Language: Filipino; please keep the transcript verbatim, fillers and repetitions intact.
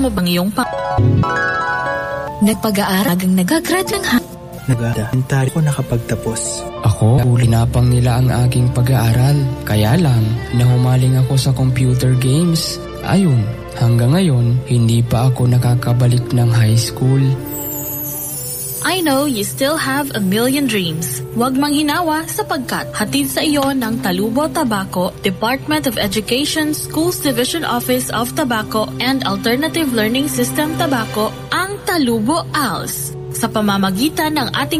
mo bang iyong pang... Nagpag-aaral ang nagagrad ng ha... Nagada, hintay ko nakapagtapos. Ako, ulinapang nila ang aking pag-aaral. Kaya lang, nahumaling ako sa computer games. Ayun, hanggang ngayon, hindi pa ako nakakabalik ng high school. I know you still have a million dreams. Huwag manghinawa sapagkat hatid sa iyo ng Talubo Tobacco, Department of Education, Schools Division Office of Tobacco and Alternative Learning System Tobacco, ang Talubo A L S. Sa pamamagitan ng ating